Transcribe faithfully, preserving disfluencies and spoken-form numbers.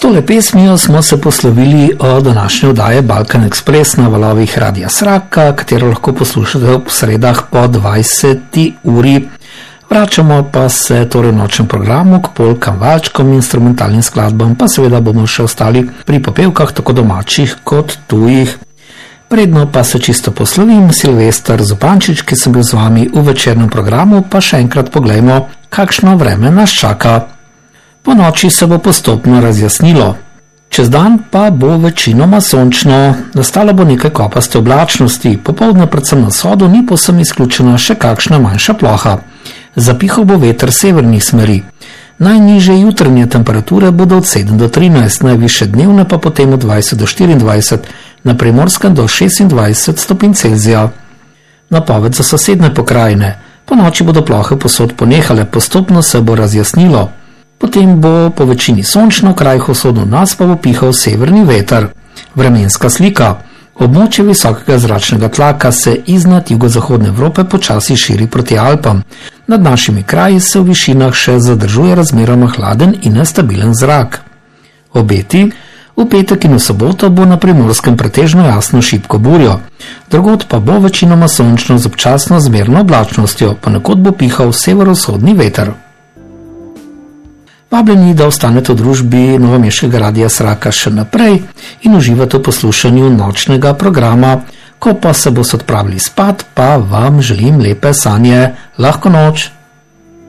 tole pesmijo smo se poslovili od današnje oddaje Balkan Express na valovih Radia Sraka, katero lahko poslušate ob sredah po dvajseti uri. Vračamo pa se torej v nočnem programu k polkam, valčkom, instrumentalnim skladbam, pa seveda bomo še ostali pri popevkah, tako domačih kot tujih. Predno pa se čisto poslovim, Silvester Zupančič, ki sem bil z vami v večernem programu, pa še enkrat poglejmo, kakšno vreme nas čaka. Po noči se bo postopno razjasnilo. Čez dan pa bo večinoma sončno, nastalo bo nekaj kopaste oblačnosti, popoldne predvsem na vzhodu ni povsem izključena še kakšna manjša ploha. Zapihal bo veter severnih smeri. Najnižje jutranje temperature bodo od sedem do trinajst, najvišje dnevne pa potem od dvajset do štiriindvajset, na Primorskem do šestindvajset stopinj Celzija. Napoved za sosednje pokrajine. Po noči bodo plohe povsod ponehale, postopno se bo razjasnilo. Potem bo po večini sončno, v krajih vzhodno od nas pa bo pihal severni veter. Vremenska slika. Območje visokega zračnega tlaka se iznad jugozahodne Evrope počasi širi proti Alpam. Nad našimi kraji se v višinah še zadržuje razmeroma hladen in nestabilen zrak. Obeti. V petek in v soboto bo na Primorskem pretežno jasno šibko burjo. Drugod pa bo večinoma sončno z občasno zmerno oblačnostjo, ponekod bo pihal severovzhodni veter. Vabljeni, da ostanete v družbi novomeškega Radia Sraka še naprej in uživate v poslušanju nočnega programa. Ko pa se boste odpravili spat, pa vam želim lepe sanje. Lahko noč.